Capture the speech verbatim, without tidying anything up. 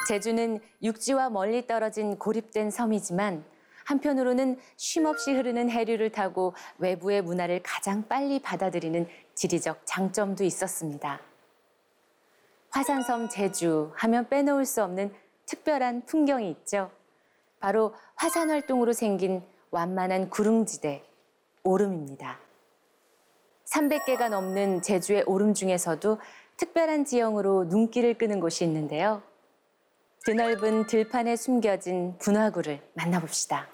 제주는 육지와 멀리 떨어진 고립된 섬이지만 한편으로는 쉼없이 흐르는 해류를 타고 외부의 문화를 가장 빨리 받아들이는 지리적 장점도 있었습니다. 화산섬 제주 하면 빼놓을 수 없는 특별한 풍경이 있죠. 바로 화산 활동으로 생긴 완만한 구릉지대, 오름입니다. 삼백 개가 넘는 제주의 오름 중에서도 특별한 지형으로 눈길을 끄는 곳이 있는데요. 드넓은 들판에 숨겨진 분화구를 만나봅시다.